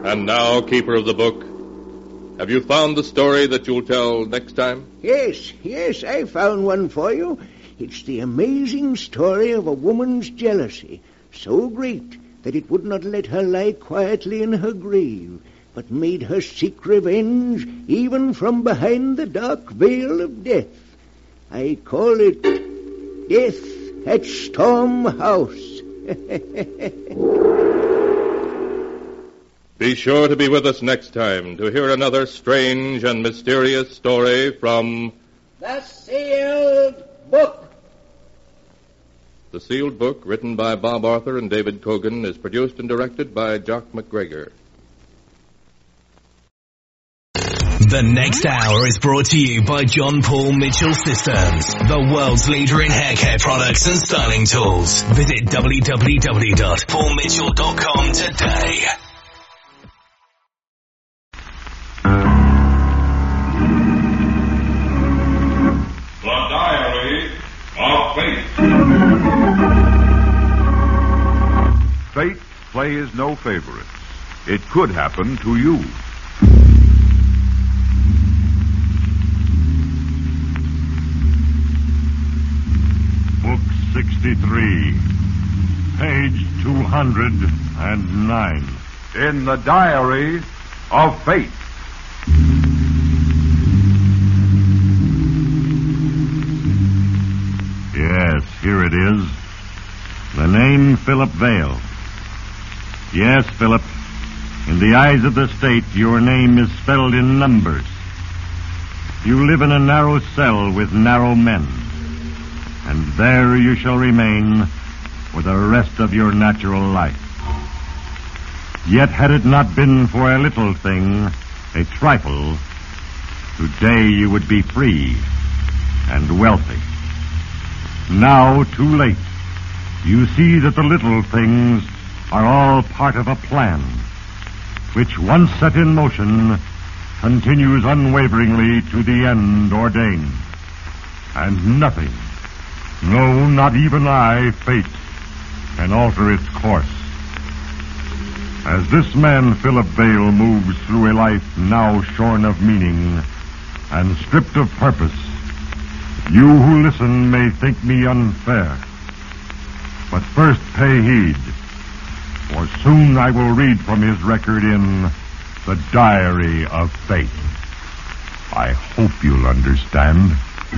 And now, keeper of the book, have you found the story that you'll tell next time? Yes, I found one for you. It's the amazing story of a woman's jealousy, so great that it would not let her lie quietly in her grave, but made her seek revenge even from behind the dark veil of death. I call it Death at Storm House. Be sure to be with us next time to hear another strange and mysterious story from The Sealed Book. The Sealed Book, written by Bob Arthur and David Cogan, is produced and directed by Jock McGregor. The next hour is brought to you by John Paul Mitchell Systems, the world's leader in hair care products and styling tools. Visit www.paulmitchell.com today. The Diary of Fate. Fate plays no favorites. It could happen to you. Book 63, page 209. In the Diary of Fate. Yes, here it is. The name Philip Vale. Yes, Philip. In the eyes of the state, your name is spelled in numbers. You live in a narrow cell with narrow men. And there you shall remain for the rest of your natural life. Yet had it not been for a little thing, a trifle, today you would be free and wealthy. Now, too late, you see that the little things are all part of a plan, which once set in motion, continues unwaveringly to the end ordained. And nothing, no, not even I, fate, can alter its course. As this man, Philip Vale, moves through a life now shorn of meaning and stripped of purpose, you who listen may think me unfair. But first pay heed, for soon I will read from his record in The Diary of Fate. I hope you'll understand.